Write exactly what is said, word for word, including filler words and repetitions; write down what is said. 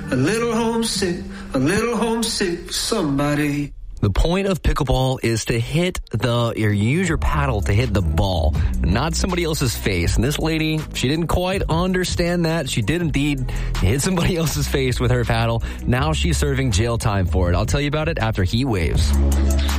a little homesick, a little homesick for somebody. The point of pickleball is to hit the, or use your paddle to hit the ball, not somebody else's face. And this lady, she didn't quite understand that. She did indeed hit somebody else's face with her paddle. Now she's serving jail time for it. I'll tell you about it after Heat Waves.